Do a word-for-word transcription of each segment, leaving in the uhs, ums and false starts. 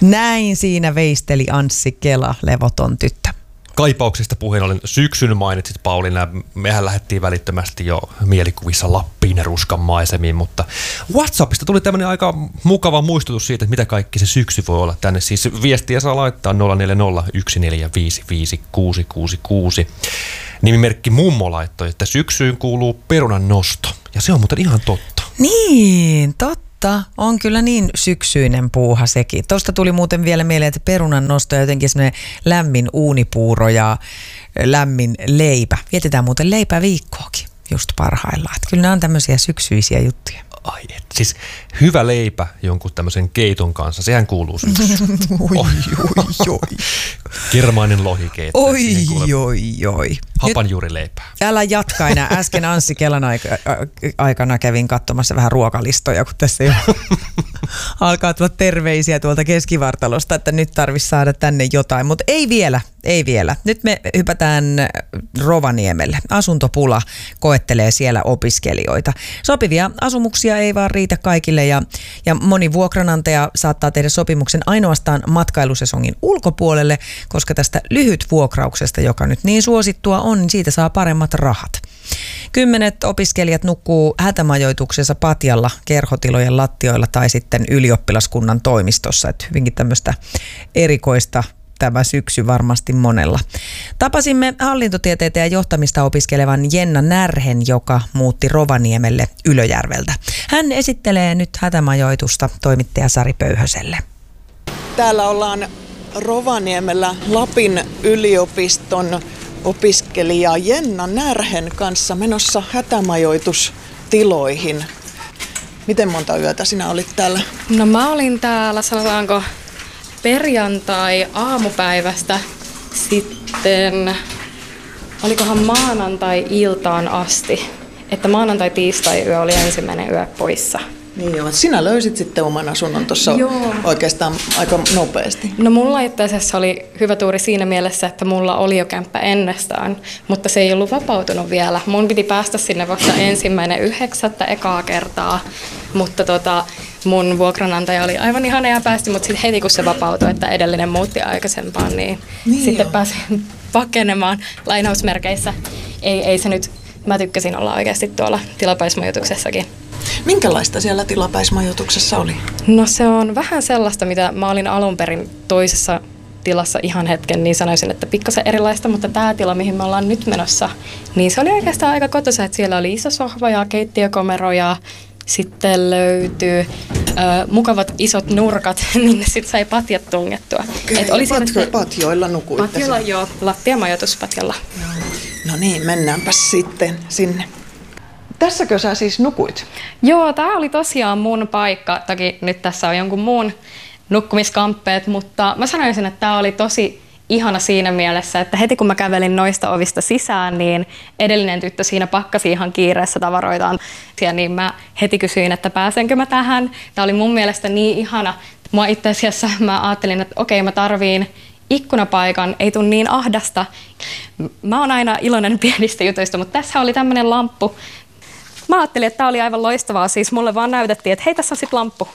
Näin siinä veisteli Anssi Kela, levoton tyttö. Kaipauksista puheen ollen syksyn mainitsit, Pauliina. Mehän lähdettiin välittömästi jo mielikuvissa Lappiin ja Ruskan maisemiin, mutta WhatsAppista tuli tämmöinen aika mukava muistutus siitä, että mitä kaikki se syksy voi olla tänne. Siis viestiä saa laittaa nolla neljä nolla yksi neljä viisi viisi kuusi kuusi kuusi. Nimimerkki Mummo laittoi, että syksyyn kuuluu perunan nosto. Ja se on muuten ihan totta. Niin, totta. On kyllä niin syksyinen puuha sekin. Tuosta tuli muuten vielä mieleen, että perunan nosto ja jotenkin semmoinen lämmin uunipuuro ja lämmin leipä. Vietetään muuten leipäviikkoakin just parhaillaan. Että kyllä nämä on tämmöisiä syksyisiä juttuja. Ai et, siis hyvä leipä jonkun tämmöisen keiton kanssa, sehän kuuluu syksyyn. Oi, oi, oi. Kermainen lohikeitto. Oi, oi, oi. Hapanjuurileipää. Älä jatka enää. Äsken Anssi Kelan aikana kävin katsomassa vähän ruokalistoja, kun tässä jo alkaa tulla terveisiä tuolta keskivartalosta, että nyt tarvitsisi saada tänne jotain. Mutta ei vielä, ei vielä. Nyt me hypätään Rovaniemelle. Asuntopula koettelee siellä opiskelijoita. Sopivia asumuksia ei vaan riitä kaikille ja, ja moni vuokranantaja saattaa tehdä sopimuksen ainoastaan matkailusesongin ulkopuolelle, koska tästä lyhytvuokrauksesta, joka nyt niin suosittua on, niin siitä saa paremmat rahat. Kymmenet opiskelijat nukkuu hätämajoituksessa patjalla, kerhotilojen lattioilla tai sitten ylioppilaskunnan toimistossa. Että hyvinkin tämmöistä erikoista tämä syksy varmasti monella. Tapasimme hallintotieteitä ja johtamista opiskelevan Jenna Närhen, joka muutti Rovaniemelle Ylöjärveltä. Hän esittelee nyt hätämajoitusta toimittaja Sari Pöyhöselle. Täällä ollaan Rovaniemellä Lapin yliopiston opiskelija Jenna Närhen kanssa menossa hätämajoitustiloihin. Miten monta yötä sinä olit täällä? No mä olin täällä, sanotaanko, perjantai-aamupäivästä sitten, olikohan maanantai-iltaan asti. Että maanantai-tiistai-yö oli ensimmäinen yö poissa. Niin joo, sinä löysit sitten oman asunnon tuossa oikeastaan aika nopeasti. No mulla itse asiassa oli hyvä tuuri siinä mielessä, että mulla oli jo kämppä ennestään, mutta se ei ollut vapautunut vielä. Mun piti päästä sinne vasta ensimmäinen yhdeksättä ekaa kertaa, mutta tota, mun vuokranantaja oli aivan ihana ja päästi, mutta sitten heti kun se vapautui, että edellinen muutti aikaisempaan, niin, niin sitten joo. Pääsin pakenemaan lainausmerkeissä. Ei, ei se nyt, mä tykkäsin olla oikeasti tuolla tilapäismajoituksessakin. Minkälaista siellä tilapäismajoituksessa oli? No se on vähän sellaista, mitä mä olin alun perin toisessa tilassa ihan hetken, niin sanoisin, että pikkasen erilaista, mutta tämä tila, mihin me ollaan nyt menossa, niin se oli oikeastaan aika kotoisa, että siellä oli iso sohva ja keittiökomero ja sitten löytyy ö, mukavat isot nurkat, minne sitten sai patjat tungettua. Okei, Et oli patjo, se, patjoilla nukuitte? Patjoilla joo, lattiamajoituspatjalla. No niin, mennäänpäs sitten sinne. Tässäkö sä siis nukuit? Joo, tää oli tosiaan mun paikka. Toki nyt tässä on jonkun muun nukkumiskamppeet, mutta mä sanoisin, että tää oli tosi ihana siinä mielessä, että heti kun mä kävelin noista ovista sisään, niin edellinen tyttö siinä pakkasi ihan kiireessä tavaroitaan. Ja niin mä heti kysyin, että pääsenkö mä tähän. Tää oli mun mielestä niin ihana. Mua itse asiassa mä ajattelin, että okei, mä tarviin ikkunapaikan, ei tule niin ahdasta. Mä oon aina iloinen pienistä jutuista, mutta tässä oli tämmönen lamppu. Mä ajattelin, että tää oli aivan loistavaa. Siis mulle vaan näytettiin, että hei, tässä on sit lamppu.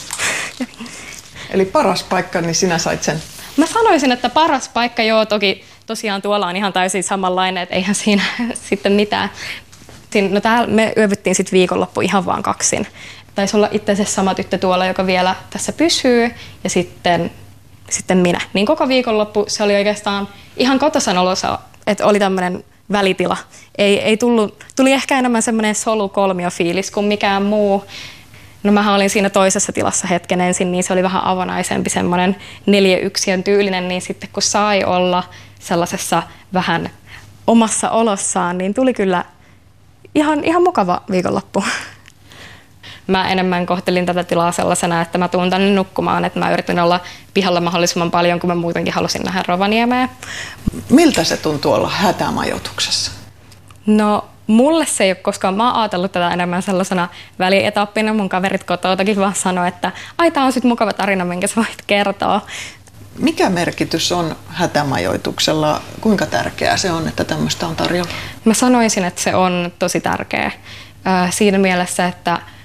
Eli paras paikka, niin sinä sait sen? Mä sanoisin, että paras paikka, joo, toki tosiaan tuolla on ihan täysin samanlainen, että eihän siinä sitten mitään. No täällä me yövyttiin sitten viikonloppu ihan vaan kaksin. Taisi olla itse asiassa sama tyttö tuolla, joka vielä tässä pysyy, ja sitten, sitten minä. Niin koko viikonloppu se oli oikeastaan ihan kotosan olossa, että oli tämmöinen välitila. Ei, ei tullut, tuli ehkä enemmän semmoinen solukolmio-fiilis kuin mikään muu. No mähän olin siinä toisessa tilassa hetken ensin, niin se oli vähän avonaisempi, semmoinen neljäyksiön tyylinen, niin sitten kun sai olla sellaisessa vähän omassa olossaan, niin tuli kyllä ihan, ihan mukava viikonloppu. Mä enemmän kohtelin tätä tilaa sellaisena, että mä tuun tänne nukkumaan, että mä yritin olla pihalla mahdollisimman paljon, kun mä muutenkin halusin nähdä Rovaniemeen. Miltä se tuntuu olla hätämajoituksessa? No mulle se ei ole koskaan, mä oon ajatellut tätä enemmän sellaisena välietappina. Mun kaverit kotoutakin vaan sanoo, että ai tää on sit mukava tarina, minkä sä voit kertoa. Mikä merkitys on hätämajoituksella? Kuinka tärkeää se on, että tämmöistä on tarjolla? Mä sanoisin, että se on tosi tärkeä. Siinä mielessä, että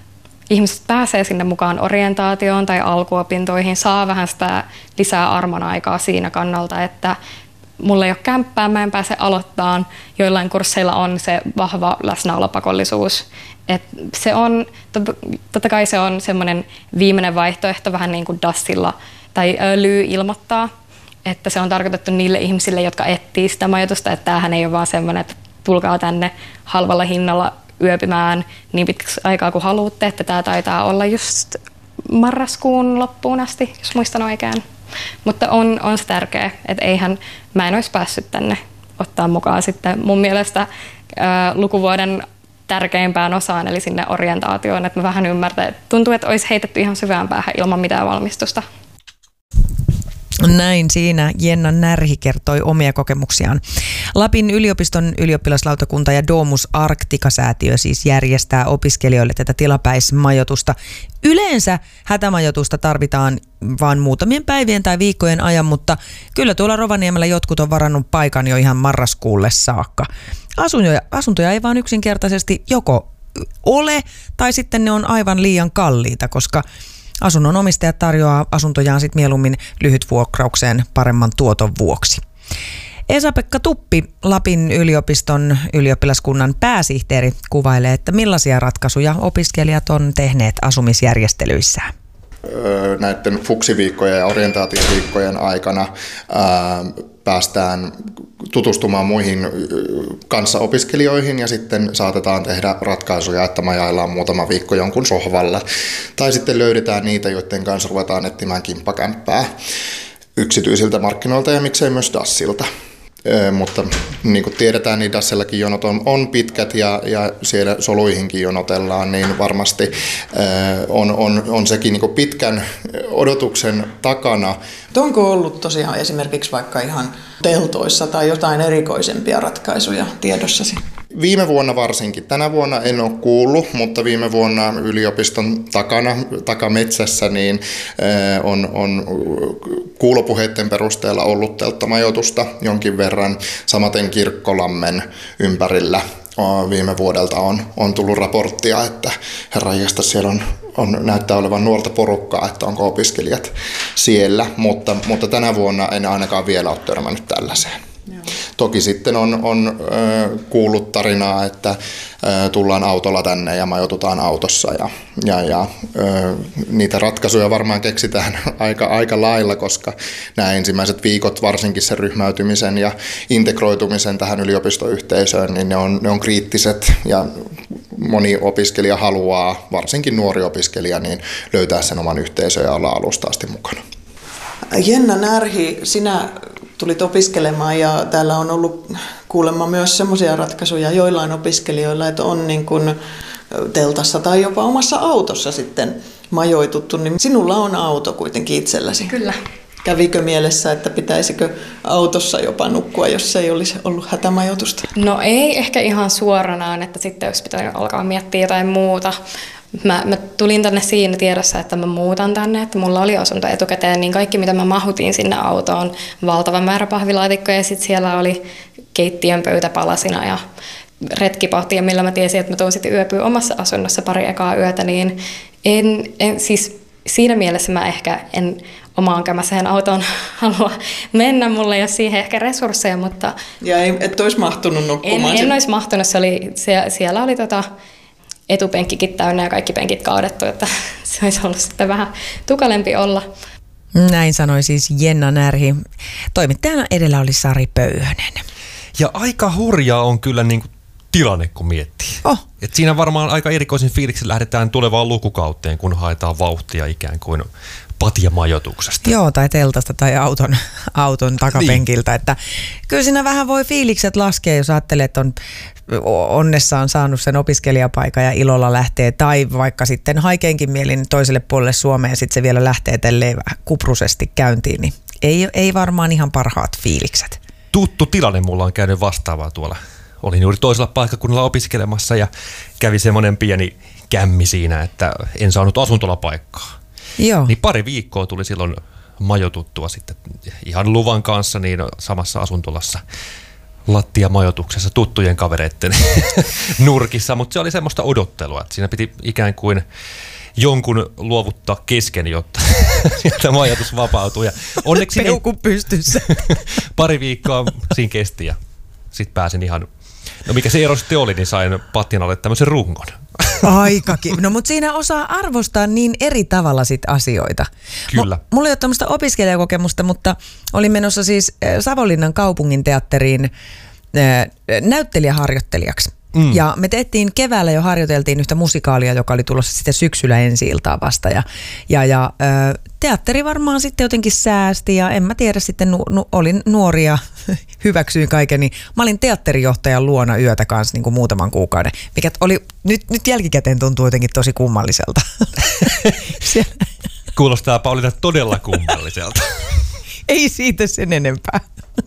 ihmiset pääsee sinne mukaan orientaatioon tai alkuopintoihin, saa vähän sitä lisää armon aikaa siinä kannalta, että mulla ei ole kämppää, mä en pääse aloittamaan. Joillain kursseilla on se vahva läsnäolopakollisuus. Et se on, totta kai se on semmoinen viimeinen vaihtoehto vähän niin kuin Dassilla tai Lyy ilmoittaa, että se on tarkoitettu niille ihmisille, jotka etsii sitä majoitusta, että tämähän ei ole vaan semmoinen, että tulkaa tänne halvalla hinnalla yöpymään niin pitkäksi aikaa kuin haluatte, että tämä taitaa olla just marraskuun loppuun asti, jos muistan oikein. Mutta on, on se tärkeä, että eihän, mä en olisi päässyt tänne ottaa mukaan sitten mun mielestä ää, lukuvuoden tärkeimpään osaan, eli sinne orientaatioon, että mä vähän ymmärtän, että tuntuu, että olisi heitetty ihan syvään päähän ilman mitään valmistusta. Näin siinä Jenna Närhi kertoi omia kokemuksiaan. Lapin yliopiston ylioppilaslautakunta ja Domus Arctica-säätiö siis järjestää opiskelijoille tätä tilapäismajoitusta. Yleensä hätämajoitusta tarvitaan vain muutamien päivien tai viikkojen ajan, mutta kyllä tuolla Rovaniemellä jotkut on varannut paikan jo ihan marraskuulle saakka. Asuntoja, asuntoja ei vaan yksinkertaisesti joko ole tai sitten ne on aivan liian kalliita, koska asunnon omistajat tarjoaa asuntojaan sit mieluummin lyhytvuokraukseen paremman tuoton vuoksi. Esa-Pekka Tuppi, Lapin yliopiston ylioppilaskunnan pääsihteeri, kuvailee, että millaisia ratkaisuja opiskelijat on tehneet asumisjärjestelyissään. Näiden fuksiviikkojen ja orientaatioviikkojen aikana ää, päästään tutustumaan muihin kanssaopiskelijoihin ja sitten saatetaan tehdä ratkaisuja, että majaillaan muutama viikko jonkun sohvalla. Tai sitten löydetään niitä, joiden kanssa ruvetaan etsimään kimppakämppää yksityisiltä markkinoilta ja miksei myös Dassilta. Ö, mutta niin kuin tiedetään, niin Dassillakin jonot on, on pitkät ja, ja siellä soluihinkin jonotellaan, niin varmasti ö, on, on, on sekin niin kuin pitkän odotuksen takana. Onko ollut tosiaan esimerkiksi vaikka ihan teltoissa tai jotain erikoisempia ratkaisuja tiedossasi? Viime vuonna varsinkin. Tänä vuonna en ole kuullut, mutta viime vuonna yliopiston takana, takametsässä niin on, on kuulopuheiden perusteella ollut telttamajoitusta jonkin verran. Samaten Kirkkolammen ympärillä viime vuodelta on, on tullut raporttia, että herranjestas siellä on, on, näyttää olevan nuorta porukkaa, että onko opiskelijat siellä, mutta, mutta tänä vuonna en ainakaan vielä ole törmännyt tällaiseen. Joo. Toki sitten on, on äh, kuullut tarinaa, että äh, tullaan autolla tänne ja majoitutaan autossa ja, ja, ja äh, niitä ratkaisuja varmaan keksitään aika, aika lailla, koska nämä ensimmäiset viikot varsinkin sen ryhmäytymisen ja integroitumisen tähän yliopistoyhteisöön, niin ne on, ne on kriittiset ja moni opiskelija haluaa, varsinkin nuori opiskelija, niin löytää sen oman yhteisön ja olla alusta asti mukana. Jenna Närhi, sinä tulit opiskelemaan ja täällä on ollut kuulemma myös semmoisia ratkaisuja joillain opiskelijoilla, että on niin kuin teltassa tai jopa omassa autossa sitten majoituttu, niin sinulla on auto kuitenkin itselläsi. Kyllä. Kävikö mielessä, että pitäisikö autossa jopa nukkua, jos ei olisi ollut hätämajoitusta? No ei ehkä ihan suoranaan, että sitten olisi pitänyt alkaa miettiä jotain muuta. Mä, mä tulin tänne siinä tiedossa, että mä muutan tänne, että mulla oli asunto etukäteen, niin kaikki mitä mä mahutin sinne autoon, valtava määrä pahvilaatikkoja ja sitten siellä oli keittiön pöytä palasina ja retkipahtia, millä mä tiesin, että mä tuun sitten yöpyä omassa asunnossa pari ekaa yötä, niin en, en siis siinä mielessä mä ehkä en omaan kämäseen autoon halua mennä, mulla ei ole siihen ehkä resursseja, mutta ja ei, et olisi mahtunut nukkumaan? En, en olisi mahtunut, se oli, se, siellä oli tota etupenkkikin täynnä ja kaikki penkit kaadettu, että se olisi ollut sitten vähän tukalempi olla. Näin sanoi siis Jenna Närhi. Toimittajana edellä oli Sari Pöyhönen. Ja aika hurjaa on kyllä niin kuin tilanne, kun miettii. Oh. Et siinä varmaan aika erikoisin fiiliksi lähdetään tulevaan lukukauteen, kun haetaan vauhtia ikään kuin patjamajoituksesta. Joo, tai teltasta tai auton, auton takapenkiltä. Niin. Että kyllä siinä vähän voi fiilikset laskea, jos ajattelee, että on onnessaan saanut sen opiskelijapaikan ja ilolla lähtee, tai vaikka sitten haikeenkin mielin toiselle puolelle Suomeen ja sitten se vielä lähtee tälleen kuprusesti käyntiin, niin ei, ei varmaan ihan parhaat fiilikset. Tuttu tilanne mulla on käynyt vastaavaa tuolla. Olin juuri toisella paikkakunnalla opiskelemassa ja kävi semmoinen pieni kämmi siinä, että en saanut asuntolapaikkaa. Joo. Niin pari viikkoa tuli silloin majoituttua sitten ihan luvan kanssa niin samassa asuntolassa lattiamajoituksessa tuttujen kavereitten nurkissa, mutta se oli semmoista odottelua, että siinä piti ikään kuin jonkun luovuttaa kesken, jotta sieltä mun ajatus vapautuu. Ja onneksi Peukku pystyssä. pari viikkoa siinä kesti ja sitten pääsin ihan, no mikä se ero sitten oli, niin sain patinalle tämmöisen rungon. Aikakin. No mutta siinä osaa arvostaa niin eri tavalla sit asioita. Kyllä. M- mulla ei ole tämmöistä opiskelijakokemusta, mutta olin menossa siis Savonlinnan kaupunginteatteriin näyttelijäharjoittelijaksi. Mm. Ja me tehtiin keväällä jo harjoiteltiin yhtä musikaalia, joka oli tulossa sitten syksyllä ensi-iltaan vasta. Ja, ja, ja ö, teatteri varmaan sitten jotenkin säästi ja en mä tiedä sitten, nu, nu, olin nuori ja hyväksyin kaiken. Niin mä olin teatterijohtajan luona yötä kanssa niin kuin muutaman kuukauden, mikä oli, nyt, nyt jälkikäteen tuntuu jotenkin tosi kummalliselta. Kuulostaa Pauliina todella kummalliselta. Ei siitä sen enempää.